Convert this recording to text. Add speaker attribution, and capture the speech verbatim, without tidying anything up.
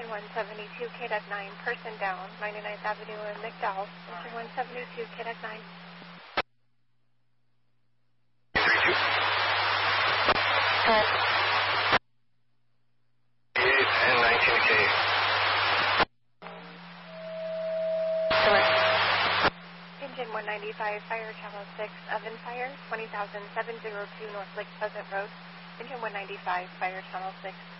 Speaker 1: Engine one seventy-two, K D E C nine, person down, ninety-ninth Avenue in McDowell. Engine one seventy-two, K D E C nine.
Speaker 2: eight and nineteen K.
Speaker 1: Engine one ninety-five, fire channel six, oven fire, twenty thousand seven hundred two North Lake Pleasant Road. Engine one ninety-five, fire channel six.